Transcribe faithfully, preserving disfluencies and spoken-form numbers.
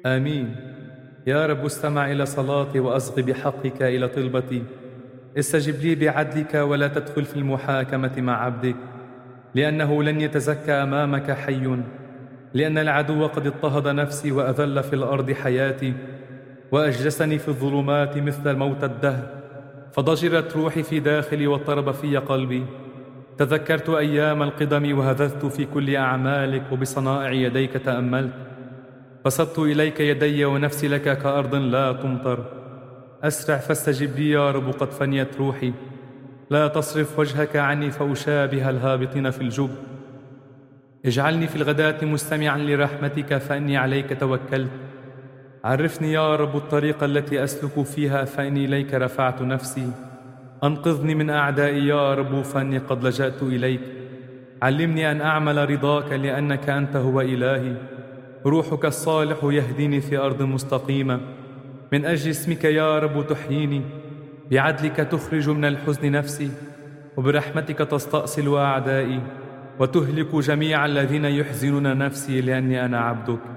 آمين. يا رب استمع إلى صلاتي وأصغ بحقك إلى طلبتي. استجب لي بعدلك ولا تدخل في المحاكمة مع عبدك، لأنه لن يتزكى أمامك حي. لأن العدو قد اضطهد نفسي وأذل في الأرض حياتي، وأجلسني في الظلمات مثل موت الدهر. فضجرت روحي في داخلي واضطرب في قلبي. تذكرت أيام القدم وهذذت في كل أعمالك، وبصنائع يديك تأملت. بسطت إليك يدي ونفسي لك كأرض لا تمطر. أسرع فاستجب لي يا رب، قد فنيت روحي. لا تصرف وجهك عني فأشابه الهابطين في الجب. اجعلني في الغداة مستمعا لرحمتك، فإني عليك توكلت. عرفني يا رب الطريق التي أسلك فيها، فإني إليك رفعت نفسي. أنقذني من أعدائي يا رب، فإني قد لجأت إليك. علمني أن أعمل رضاك، لأنك أنت هو إلهي. روحك الصالح يهديني في أرض مستقيمة. من أجل اسمك يا رب تحييني. بعدلك تخرج من الحزن نفسي، وبرحمتك تستأصل أعدائي، وتهلك جميع الذين يحزنون نفسي، لأني أنا عبدك.